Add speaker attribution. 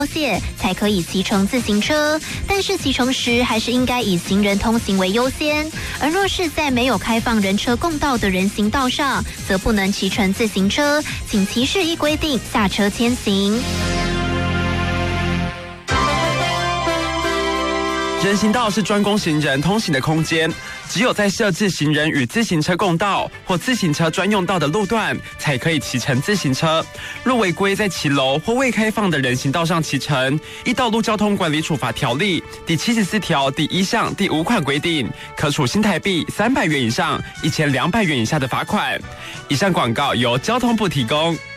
Speaker 1: 线才可以骑乘自行车，但是骑乘时还是应该以行人通行为优先，而若是在没有开放人车共道的人行道上，则不能骑乘自行车，请骑士依规定下车牵行。
Speaker 2: 人行道是专供行人通行的空间，只有在设置行人与自行车共道或自行车专用道的路段，才可以骑乘自行车。若违规在骑楼或未开放的人行道上骑乘，依《道路交通管理处罚条例》第74条第1项第5款规定，可处新台币300元以上1200元以下的罚款。以上广告由交通部提供。